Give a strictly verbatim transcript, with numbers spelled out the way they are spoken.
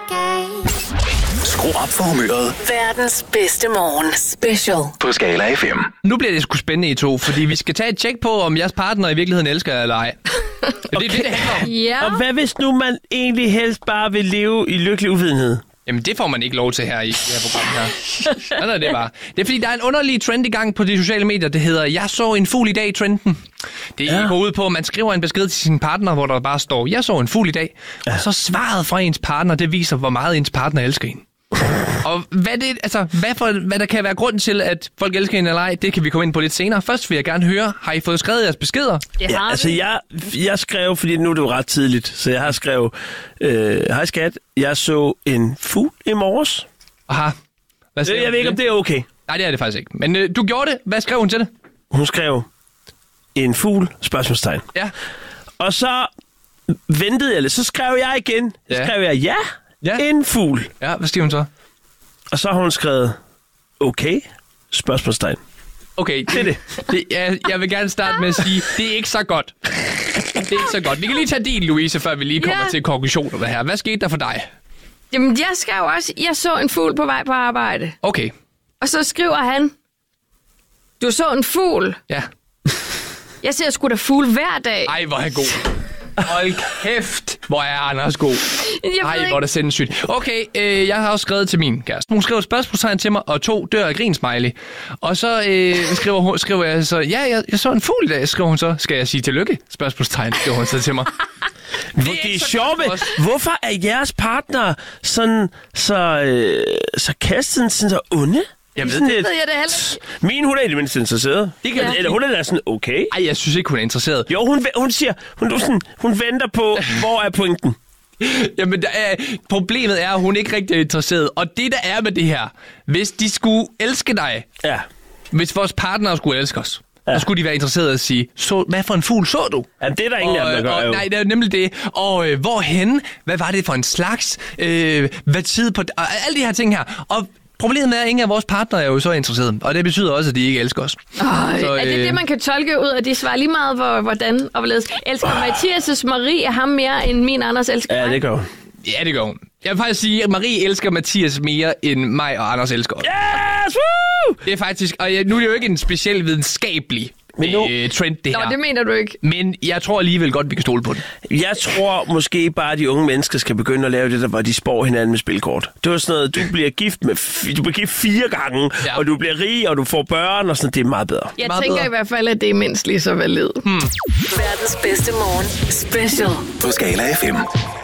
Skru op for humøret. Verdens bedste morgen. Special. På Skala F M. Nu bliver det sgu spændende, I to, fordi vi skal tage et tjek på, om jeres partner i virkeligheden elsker jer eller ej. Okay. Det er det, det handler om. Ja. Og hvad hvis nu man egentlig helst bare vil leve i lykkelig uvidenhed? Jamen, det får man ikke lov til her i det her program her. Sådan er det bare. Det er fordi, der er en underlig trend i gang på de sociale medier. Det hedder, jeg så en fugl i dag-trenden. Det ja. går ud på, at man skriver en besked til sin partner, hvor der bare står, jeg så en fugl i dag. Ja. Og så svaret fra ens partner, det viser, hvor meget ens partner elsker en. Og hvad, det, altså, hvad, for, hvad der kan være grund til, at folk elsker en eller ej, det kan vi komme ind på lidt senere. Først vil jeg gerne høre, har I fået skrevet jeres beskeder? Ja, altså jeg, jeg skrev, fordi nu er det jo ret tidligt, så jeg har skrevet, øh, hej skat, jeg så en fugl i morges. Aha. Hvad jeg, jeg ved ikke, om det er okay. Nej, det er det faktisk ikke. Men øh, du gjorde det. Hvad skrev hun til det? Hun skrev, en fugl, spørgsmålstegn. Ja. Og så ventede jeg lidt, så skrev jeg igen. Så ja. skrev jeg, ja, ja, en fugl. Ja, hvad skriver hun så? Og så har hun skrevet, okay, spørgsmålstegn. Okay, det er det. det jeg, jeg vil gerne starte med at sige, det er ikke så godt. Det er ikke så godt. Vi kan lige tage din, Louise, før vi lige kommer ja. til konklusionerne her. Hvad skete der for dig? Jamen, jeg skrev også, jeg så en fugl på vej på arbejde. Okay. Og så skriver han, du så en fugl. Ja. Jeg ser sgu da fugle hver dag. Ej, hvor er han god. Hold kæft, hvor er Anders god. Ej, hvor er det sindssygt. Okay, øh, jeg har også skrevet til min kæreste. Hun skriver et spørgsmålstegn til mig, og to dør af grin smiley. Og så øh, skriver, hun, skriver jeg så, ja, jeg, jeg så en fugl i dag, skriver hun så. Skal jeg sige tillykke? Spørgsmålstegn, skriver hun så til mig. Det er, det er sjovt. Hvorfor er jeres partner sådan så, øh, så kastet, sådan så onde? Jeg ved det. Ved jeg det heller. Min, hun er i det mindste interesseret. Det kan, ja. Eller hun er da sådan, okay. Ej, jeg synes ikke, hun er interesseret. Jo, hun, hun siger, hun, sådan, hun venter på, hvor er pointen? Jamen, der er, problemet er, at hun ikke rigtig er interesseret. Og det, der er med det her, hvis de skulle elske dig, ja. hvis vores partnere skulle elske os, ja. så skulle de være interesserede at sige, så, hvad for en fugl så du? Ja, det er der ingen af dem, der gør. Og, nej, det er nemlig det. Og øh, hvorhen? Hvad var det for en slags? Øh, hvad tid på... Og alle de her ting her. Og problemet er, at ingen af vores partnere er jo så interesserede, og det betyder også, at de ikke elsker os. Øj, så, øh... er det det, man kan tolke ud af de svar lige meget, hvor, hvordan og hvorledes? Elsker Mathias' Marie ham mere, end min Anders elsker mig? Ja, det gør hun. Ja, det gør hun. Jeg vil faktisk sige, at Marie elsker Mathias mere, end mig og Anders elsker os. Yes! Woo! Det er faktisk, og nu er det jo ikke en speciel videnskabelig Men nu, øh, trend, det her. Nå, det mener du ikke. Men jeg tror alligevel godt, vi kan stole på det. Jeg tror måske bare, at de unge mennesker skal begynde at lave det der, hvor de spår hinanden med spilkort. Det var sådan noget, du bliver gift med f- du bliver gift fire gange, ja. og du bliver rig, og du får børn, og sådan det er meget bedre. Jeg meget tænker bedre. i hvert fald, at det er mindst lige så validt. Hmm. Verdens bedste morgen. Special. På Skala F M.